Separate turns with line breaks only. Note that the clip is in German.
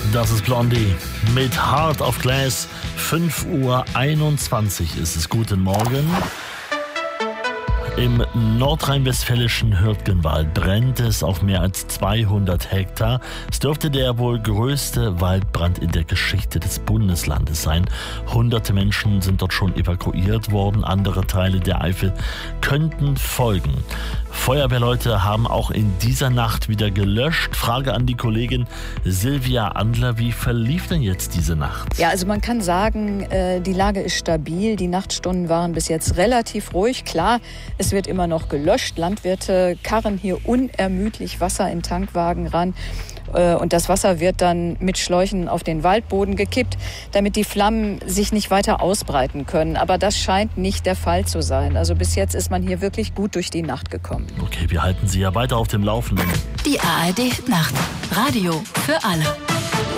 Das ist Blondie mit Heart of Glass. 5:21 Uhr ist es. Guten Morgen. Im nordrhein-westfälischen Hürtgenwald brennt es auf mehr als 200 Hektar. Es dürfte der wohl größte Waldbrand in der Geschichte des Bundeslandes sein. Hunderte Menschen sind dort schon evakuiert worden. Andere Teile der Eifel könnten folgen. Feuerwehrleute haben auch in dieser Nacht wieder gelöscht. Frage an die Kollegin Silvia Andler, wie verlief denn jetzt diese Nacht?
Ja, also man kann sagen, die Lage ist stabil. Die Nachtstunden waren bis jetzt relativ ruhig. Klar, es wird immer noch gelöscht. Landwirte karren hier unermüdlich Wasser in Tankwagen ran. Und das Wasser wird dann mit Schläuchen auf den Waldboden gekippt, damit die Flammen sich nicht weiter ausbreiten können. Aber das scheint nicht der Fall zu sein. Also bis jetzt ist man hier wirklich gut durch die Nacht gekommen.
Okay, wir halten Sie ja weiter auf dem Laufenden.
Die ARD Nacht. Radio für alle.